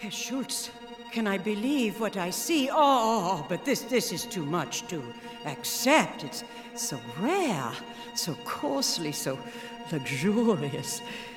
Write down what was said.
Herr Schultz, can I believe what I see? Oh, but this is too much to accept. It's so rare, so costly, so luxurious.